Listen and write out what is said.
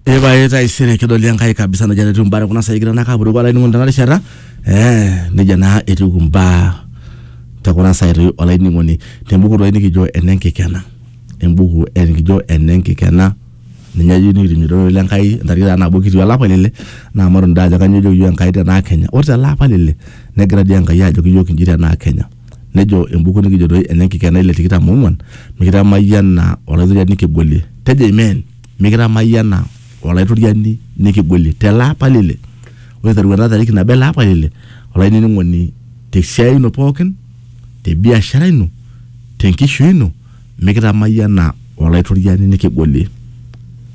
Eba eta isere kidoli yankai kabisa na jana tumbara kuna sayigira na kaburu kwa laini ngondana shara ni jana etu kumba takuna sayiru olaini ngoni tembuku roini kijo enenki kena embuku kijo enenki kena ninya yuni rimiro yankai ndarigira na bokiti wala palele na amaru ndaja kanyo yankai na Kenya ota la palele ne gradi yankai yajo kijo kinjira na Kenya nejo embuku ni kijo enenki kena ile tikita mumwan mikira mayana olazo yani kiboli teje men mikira mayana olaitoriani nikigoli tela palile wetharwana tariki na bela palile olaini ngoni te siai no poken te biashara ino te nkishu ino mikira mayana olaitoriani nikigoli